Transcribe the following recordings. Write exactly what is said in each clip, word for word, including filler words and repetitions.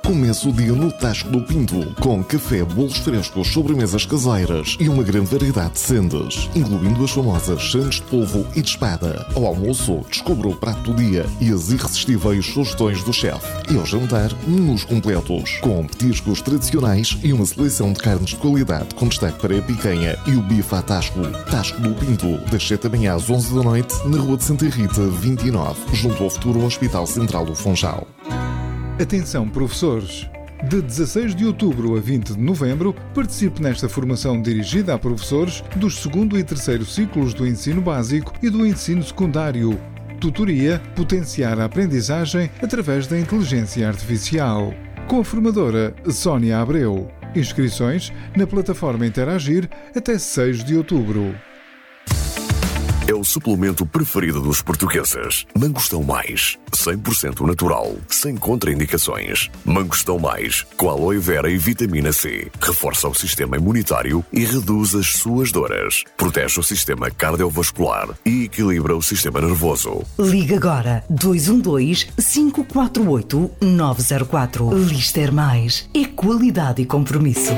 Comece o dia no Tasco do Pinto, com café, bolos frescos, sobremesas caseiras e uma grande variedade de sendas, incluindo as famosas sandes de polvo e de espada. Ao almoço, descubra o prato do dia e as irresistíveis sugestões do chefe. E ao jantar, menus completos, com petiscos tradicionais e uma seleção de carnes de qualidade, com destaque para a picanha e o bife à Tasco. Tasco do Pinto, das sete da manhã às onze da noite, na Rua de Santa Rita, vinte e nove, junto ao futuro Hospital Central do Funchal. Atenção, professores! De dezasseis de outubro a vinte de novembro, participe nesta formação dirigida a professores dos segundo e terceiro ciclos do ensino básico e do ensino secundário. Tutoria Potenciar a Aprendizagem através da Inteligência Artificial. Com a formadora Sónia Abreu. Inscrições na plataforma Interagir até seis de outubro. É o suplemento preferido dos portugueses. Mangostão Mais, cem por cento natural, sem contraindicações. Mangostão Mais, com aloe vera e vitamina C. Reforça o sistema imunitário e reduz as suas dores. Protege o sistema cardiovascular e equilibra o sistema nervoso. Liga agora dois um dois, cinco quatro oito, nove zero quatro. Lister Mais. É qualidade e compromisso.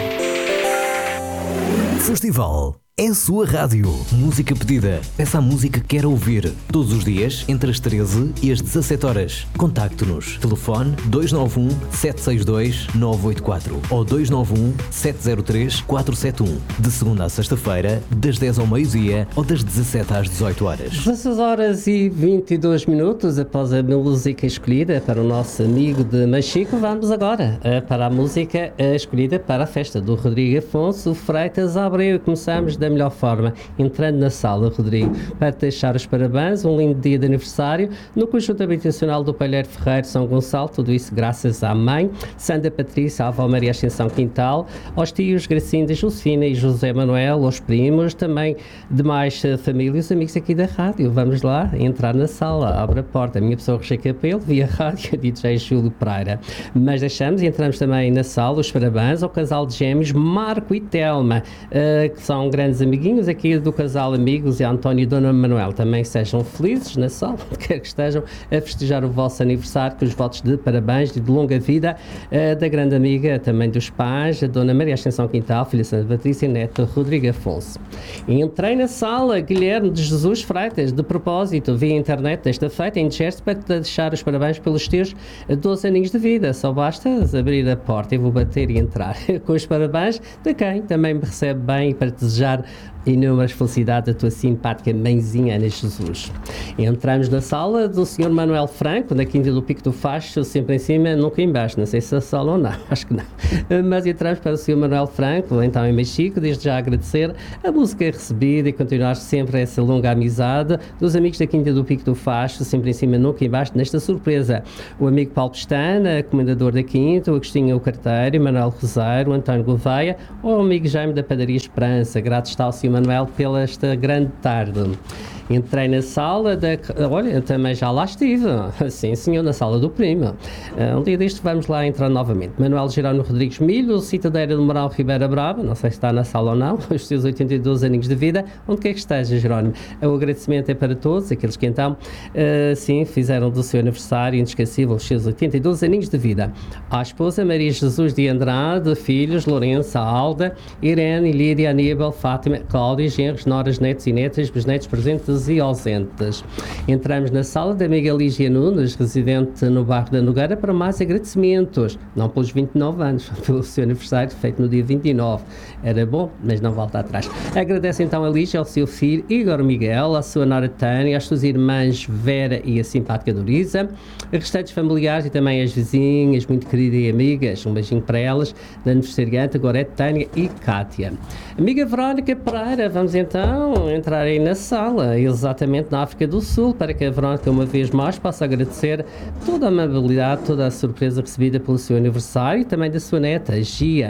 Festival. É a sua rádio. Música pedida. Peça a música que quer ouvir. Todos os dias, entre as treze e as dezassete horas. Contacte-nos. Telefone dois nove um, sete seis dois, nove oito quatro ou dois nove um, sete zero três, quatro sete um. De segunda à sexta-feira, das dez ao meio-dia ou das dezassete às dezoito horas. dezasseis horas e vinte e dois minutos após a música escolhida para o nosso amigo de Machico, vamos agora para a música escolhida para a festa do Rodrigo Afonso Freitas Abreu. Começamos da melhor forma, entrando na sala, Rodrigo, para te deixar os parabéns, um lindo dia de aniversário no conjunto habitacional do Palheiro Ferreiro São Gonçalo, tudo isso graças à mãe Sandra Patrícia, à avó Maria Ascensão Quintal, aos tios Gracinda, Josefina e José Manuel, aos primos, também demais famílias, amigos aqui da rádio. Vamos lá, entrar na sala, abre a porta, a minha pessoa Rocher Capelo, via rádio, D J Júlio Pereira. Mas deixamos e entramos também na sala os parabéns ao casal de gêmeos Marco e Telma, uh, que são grandes amiguinhos aqui do casal Amigos, e António e Dona Manuel. Também sejam felizes na sala, onde quer que estejam, a festejar o vosso aniversário com os votos de parabéns e de longa vida uh, da grande amiga também dos pais, a Dona Maria Ascensão Quintal, filha Santa Patrícia e neto Rodrigo Afonso. Entrei na sala, Guilherme de Jesus Freitas, de propósito, via internet desta feita, em gesto para te deixar os parabéns pelos teus doze aninhos de vida. Só basta abrir a porta e vou bater e entrar com os parabéns de quem também me recebe bem, para te desejar inúmeras felicidades a tua simpática mãezinha Ana Jesus. Entramos na sala do senhor Manuel Franco, na Quinta do Pico do Facho, sempre em cima, nunca em baixo. Não sei se a sala ou não, acho que não. Mas entramos para o senhor Manuel Franco, então em Mexico, desde já agradecer a música recebida e continuar sempre essa longa amizade dos amigos da Quinta do Pico do Facho, sempre em cima, nunca em baixo, nesta surpresa. O amigo Paulo Pestana, comendador da Quinta, o Agostinho o Carteiro, Manuel Rosário, o António Gouveia, ou o amigo Jaime da Padaria Esperança. Grato está ao senhor Manuel pela esta grande tarde. Entrei na sala da... Olha, também já lá estive. Sim, senhor, na sala do primo. Um dia deste vamos lá entrar novamente. Manuel Jerónimo Rodrigues Milho, Citadeira de Moral Ribeira Brava, não sei se está na sala ou não, os seus oitenta e dois aninhos de vida, onde quer que esteja, Jerónimo. O agradecimento é para todos, aqueles que então, uh, sim, fizeram do seu aniversário inesquecível os seus oitenta e dois aninhos de vida. À esposa Maria Jesus de Andrade, filhos, Lourenço, Alda, Irene, Lídia, Aníbal, Fátima, Cláudia, genros, noras, netos e netas, bisnetos presentes e ausentes. Entramos na sala da amiga Lígia Nunes, residente no bairro da Nogueira, para mais agradecimentos, não pelos vinte e nove anos, pelo seu aniversário, feito no dia vinte e nove. Era bom, mas não volta atrás. Agradece então a Lígia, ao seu filho Igor Miguel, à sua nora Tânia, às suas irmãs Vera e a simpática Dorisa, a restantes familiares e também as vizinhas, muito queridas e amigas. Um beijinho para elas, da aniversariante Gorete, Tânia e Cátia. Amiga Verónica Pereira, vamos então entrar aí na sala, exatamente na África do Sul, para que a Verónica uma vez mais possa agradecer toda a amabilidade, toda a surpresa recebida pelo seu aniversário e também da sua neta, Gia.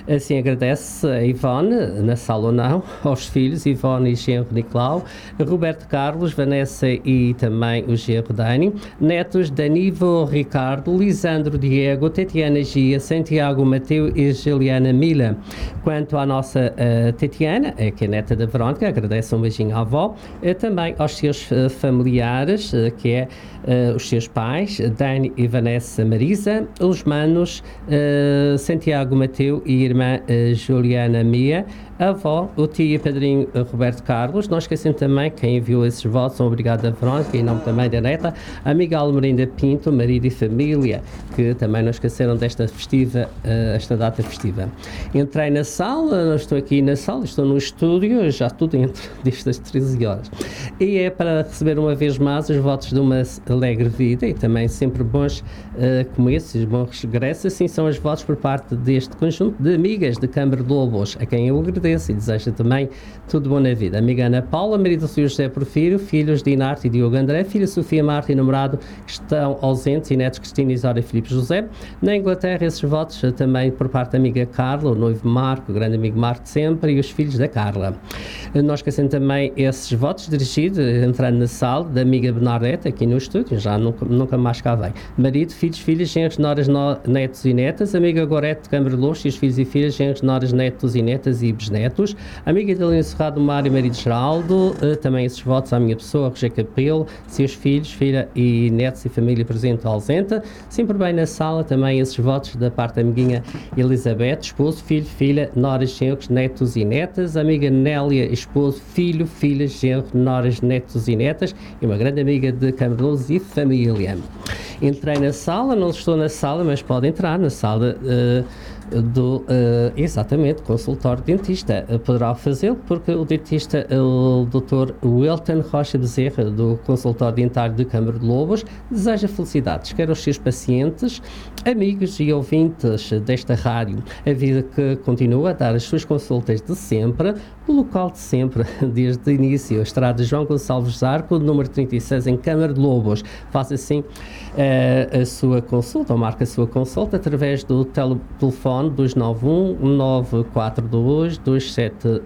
Assim agradece a Ivone, na sala ou não, aos filhos, Ivone e genro Nicolau, Roberto Carlos, Vanessa e também o genro Dani, netos Danivo Ricardo, Lisandro Diego, Tatiana Gia, Santiago Mateu e Juliana Mila. Quanto à nossa uh, Tatiana, que é neta da Verónica, agradece um beijinho à avó, uh, também aos seus uh, familiares, uh, que é uh, os seus pais, Dani e Vanessa Marisa, os manos uh, Santiago Mateu e irmã uh, Juliana Mia, a avó, o tio e padrinho uh, Roberto Carlos. Não esquecem também quem enviou esses votos, um obrigado a Verónica, em nome também da neta, a amiga Almerinda Pinto, marido e família, que também não esqueceram desta festiva, uh, esta data festiva. Entrei na sala, não estou aqui na sala, estou no estúdio, já estou dentro destas treze horas. E é para receber uma vez mais os votos de uma alegre vida e também sempre bons uh, começos, bons regressos. Assim são os votos por parte deste conjunto de amigas de Câmara de Lobos, a quem eu agradeço e desejo também tudo bom na vida. Amiga Ana Paula, marido do senhor José Porfírio, filhos de Inarte e Diogo André, filha Sofia Marta e namorado que estão ausentes, e netos Cristina Isora e Filipe José. Na Inglaterra, esses votos também por parte da amiga Carla, o noivo Marco, o grande amigo Marco de sempre, e os filhos da Carla. Nós esquecemos também esses votos dirigidos, entrando na sala, da amiga Bernadette, aqui no estúdio, já nunca, nunca mais cá vem. Marido, filhos, filhas, genros, noras, no, netos e netas, amiga Gorete de Câmara de Lobos, e os filhos e filhas, genros, noras, netos e netas e bisnetos. Amiga Idalina Serrado, Mário, marido Geraldo, também esses votos à minha pessoa, Roger Capelo, seus filhos, filha e netos e família presente ou ausente. Sempre bem na sala também esses votos da parte da amiguinha Elizabeth, esposo, filho, filha, noras, genros, netos e netas. Amiga Nélia, esposo, filho, filhas, genro, noras, netos e netas. E uma grande amiga de Câmara de Lobos e família. Entrei na sala, não estou na sala, mas pode entrar na sala uh, do, uh, exatamente, consultório dentista. Uh, poderá fazê-lo porque o dentista, uh, o doutor Wilton Rocha Bezerra, do consultório dentário de Câmara de Lobos, deseja felicidades, quer aos seus pacientes, amigos e ouvintes desta rádio. A vida que continua a dar as suas consultas de sempre, o local de sempre, desde o início, a estrada João Gonçalves Zarco, número trinta e seis, em Câmara de Lobos. Faça assim uh, a sua consulta, ou marca a sua consulta através do tele- telefone dois nove um, nove quatro dois, dois sete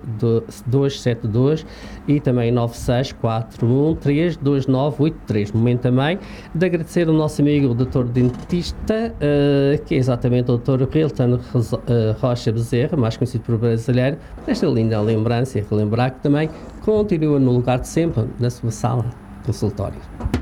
dois e também nove seis quatro um três dois nove oito três. Momento também de agradecer ao nosso amigo o doutor dentista, uh, que é exatamente o doutor Hilton Rocha Bezerra, mais conhecido por brasileiro, esta linda lembrança, e relembrar que também continua no lugar de sempre, na sua sala consultório.